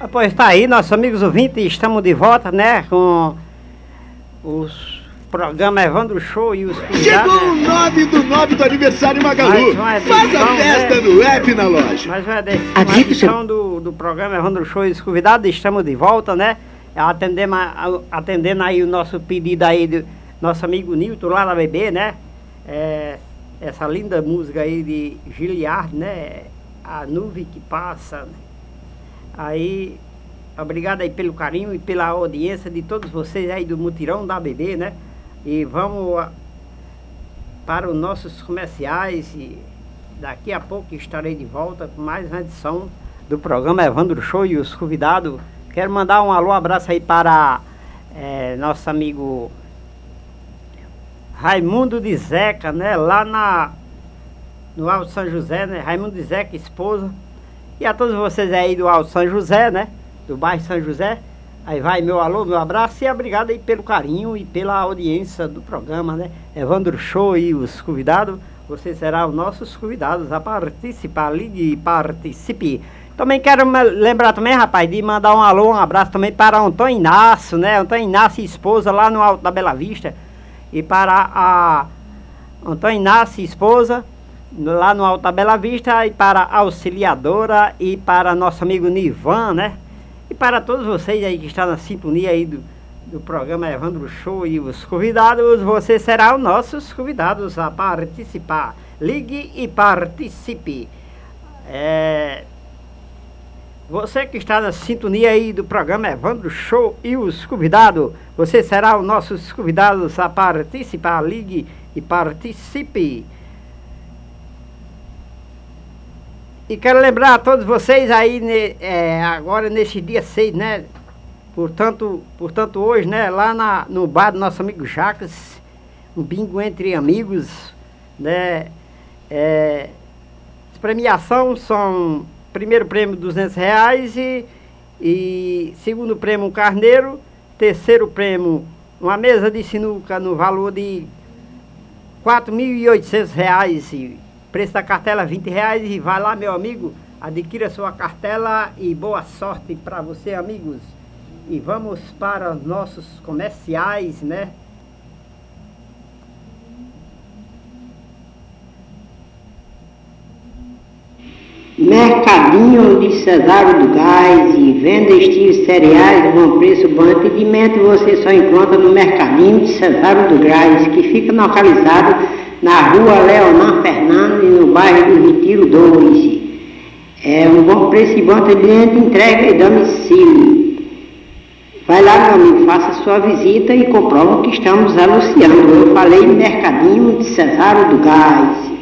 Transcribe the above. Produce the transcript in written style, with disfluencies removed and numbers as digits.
Pois tá aí, nossos amigos ouvintes, estamos de volta, né, com os programas Evandro Show e os convidados. Chegou o 9 do 9 do aniversário Magalu. Faz a festa, né, no app na loja. Mas uma edição do programa Evandro Show e os convidados, estamos de volta, né, atendendo aí o nosso pedido aí do nosso amigo Nilton lá da BB, né, essa linda música aí de Giliard, né, A Nuvem que Passa. Aí, obrigado aí pelo carinho e pela audiência de todos vocês aí do mutirão da BB, né? E vamos para os nossos comerciais e daqui a pouco estarei de volta com mais uma edição do programa Evandro Show e os convidados. Quero mandar um alô, um abraço aí para nosso amigo Raimundo de Zeca, né? Lá no Alto São José, né? Raimundo de Zeca, esposa. E a todos vocês aí do Alto São José, né? Do bairro São José. Aí vai meu alô, meu abraço e obrigado aí pelo carinho e pela audiência do programa, né? Evandro Show e os convidados. Vocês serão os nossos convidados a participar. Ligue e participe. Também quero lembrar também, rapaz, de mandar um alô, um abraço também para Antônio Inácio, né? Antônio Inácio e esposa lá no Alto da Bela Vista. E para a Antônio Inácio e esposa lá no Alto da Bela Vista, e para a auxiliadora e para nosso amigo Nivan, né? E para todos vocês aí que estão na sintonia aí do programa Evandro Show e os convidados, você será os nossos convidados a participar. Ligue e participe. Você que está na sintonia aí do programa Evandro Show e os convidados, você será os nossos convidados a participar. Ligue e participe. E quero lembrar a todos vocês aí, agora nesse dia 6, né? Portanto hoje, né? Lá no bar do nosso amigo Jacques, um bingo entre amigos, né? As premiações são: primeiro prêmio R$200 e segundo prêmio um carneiro, terceiro prêmio uma mesa de sinuca no valor de R$4.800. Preço da cartela R$20 e vai lá, meu amigo, adquira sua cartela e boa sorte para você, amigos. E vamos para os nossos comerciais, né? Mercadinho de Cesário do Gás e venda estilos cereais de bom preço, bom atendimento você só encontra no Mercadinho de Cesário do Gás, que fica localizado na rua Leonardo Fernandes, no bairro do Retiro 2. É um bom preço e bom atendimento, entrega e domicílio. Vai lá, meu amigo, faça sua visita e comprova que estamos anunciando. Eu falei Mercadinho de Cesário do Gás.